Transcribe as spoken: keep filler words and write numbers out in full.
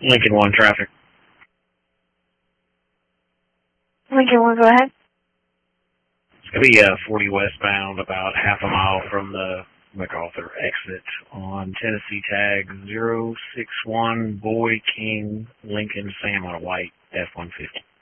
Lincoln one traffic. Lincoln one, go ahead. It's going to be uh, forty westbound, about half a mile from the MacArthur exit on Tennessee tag zero six one Boy King Lincoln Sam on a white F one fifty.